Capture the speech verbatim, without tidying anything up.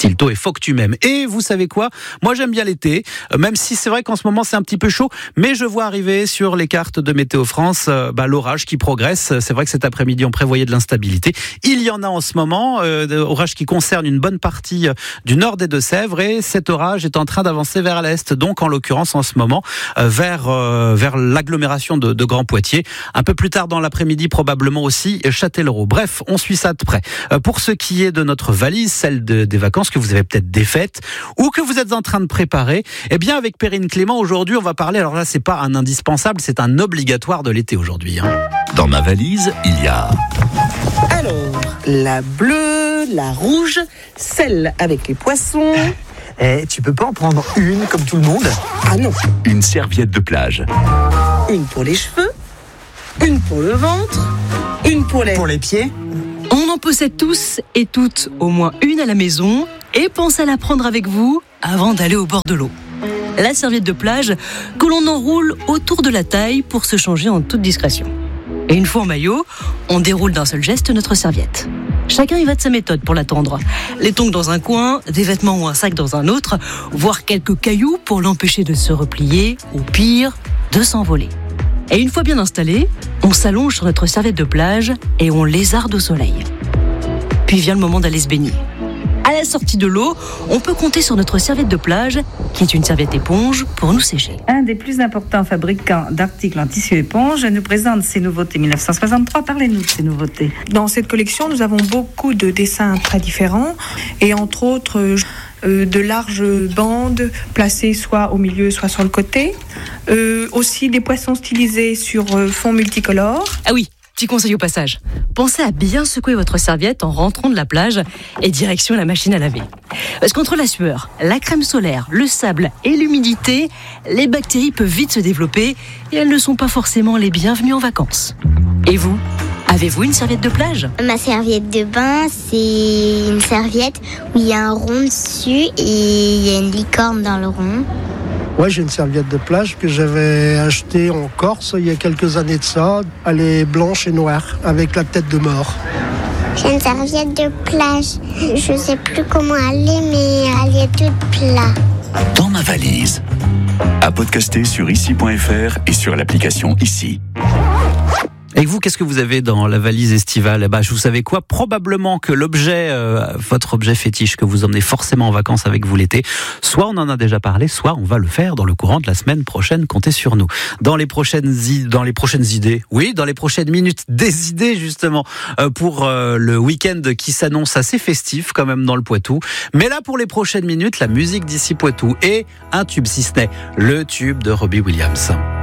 Kilto, et faut que tu m'aimes. Et vous savez quoi ? Moi, j'aime bien l'été, même si c'est vrai qu'en ce moment, c'est un petit peu chaud, mais je vois arriver sur les cartes de Météo France euh, bah, l'orage qui progresse. C'est vrai que cet après-midi, on prévoyait de l'instabilité. Il y en a en ce moment, euh, orage qui concerne une bonne partie du nord des Deux-Sèvres, et cet orage est en train d'avancer vers l'est, donc en l'occurrence en ce moment euh, vers, euh, vers l'agglomération de, de Grand Poitiers. Un peu plus tard dans l'après-midi, probablement aussi Châtellerault. Bref, on suit ça de près. Euh, pour ce qui est de notre valise, celle de, des vacances que vous avez peut-être défaites ou que vous êtes en train de préparer, eh bien avec Perrine Clément, aujourd'hui on va parler, alors là c'est pas un indispensable, c'est un obligatoire de l'été aujourd'hui. Hein. Dans ma valise, il y a... Alors, la bleue, la rouge, celle avec les poissons. Eh, tu peux pas en prendre une comme tout le monde ? Ah non, Une serviette de plage. une pour les cheveux, une pour le ventre, une pour les... Pour les pieds ? On en possède tous et toutes au moins une à la maison, et pensez à la prendre avec vous avant d'aller au bord de l'eau. La serviette de plage que l'on enroule autour de la taille pour se changer en toute discrétion. Et une fois en maillot, on déroule d'un seul geste notre serviette. Chacun y va de sa méthode pour l'attendre. Les tongs dans un coin, des vêtements ou un sac dans un autre, voire quelques cailloux pour l'empêcher de se replier, ou pire, de s'envoler. Et une fois bien installé, on s'allonge sur notre serviette de plage et on lézarde au soleil. Puis vient le moment d'aller se baigner. À la sortie de l'eau, on peut compter sur notre serviette de plage, qui est une serviette éponge, pour nous sécher. Un des plus importants fabricants d'articles en tissu éponge nous présente ses nouveautés mille neuf cent soixante-trois. Parlez-nous de ces nouveautés. Dans cette collection, nous avons beaucoup de dessins très différents et entre autres euh, de larges bandes placées soit au milieu, soit sur le côté. Euh, aussi des poissons stylisés sur euh, fond multicolore. Ah oui, petit conseil au passage. Pensez à bien secouer votre serviette en rentrant de la plage et direction la machine à laver. Parce qu'entre la sueur, la crème solaire, le sable et l'humidité, les bactéries peuvent vite se développer et elles ne sont pas forcément les bienvenues en vacances. Et vous ? Avez-vous une serviette de plage ? Ma serviette de bain, c'est une serviette où il y a un rond dessus et il y a une licorne dans le rond. Ouais, j'ai une serviette de plage que j'avais achetée en Corse il y a quelques années de ça. Elle est blanche et noire, avec la tête de mort. J'ai une serviette de plage. Je sais plus comment elle est, mais elle est toute plate. Dans ma valise. À podcaster sur ici point f r et sur l'application Ici. Et vous, qu'est-ce que vous avez dans la valise estivale ? Bah, vous savez quoi ? Probablement que l'objet, euh, votre objet fétiche que vous emmenez forcément en vacances avec vous l'été, soit on en a déjà parlé, soit on va le faire dans le courant de la semaine prochaine. Comptez sur nous. Dans les prochaines, i- dans les prochaines idées, oui, dans les prochaines minutes, des idées justement euh, pour euh, le week-end qui s'annonce assez festif quand même dans le Poitou. Mais là, pour les prochaines minutes, la musique d'ici Poitou et un tube, si ce n'est le tube de Robbie Williams.